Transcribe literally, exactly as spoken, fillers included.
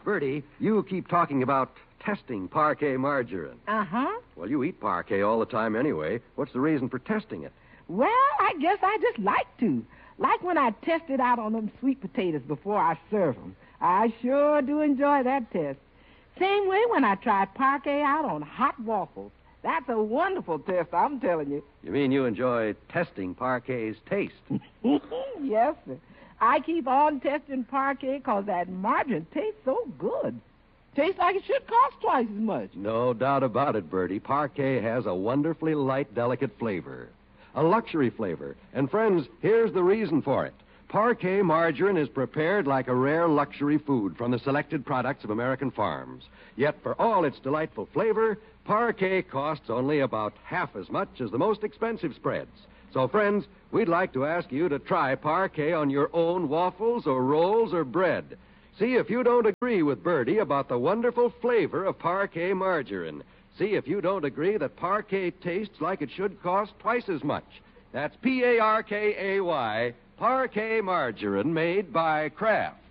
Bertie, you keep talking about testing Parquet margarine. Uh-huh. Well, you eat Parquet all the time anyway. What's the reason for testing it? Well, I guess I just like to. Like when I test it out on them sweet potatoes before I serve them. I sure do enjoy that test. Same way when I try Parquet out on hot waffles. That's a wonderful test, I'm telling you. You mean you enjoy testing Parquet's taste? Yes, sir. I keep on testing Parquet because that margarine tastes so good. Tastes like it should cost twice as much. No doubt about it, Bertie. Parquet has a wonderfully light, delicate flavor. A luxury flavor. And, friends, here's the reason for it. Parquet margarine is prepared like a rare luxury food from the selected products of American farms. Yet, for all its delightful flavor, Parquet costs only about half as much as the most expensive spreads. So, friends, we'd like to ask you to try Parquet on your own waffles or rolls or bread. See if you don't agree with Bertie about the wonderful flavor of Parquet margarine. See if you don't agree that Parquet tastes like it should cost twice as much. That's P A R K A Y, Parquet margarine made by Kraft.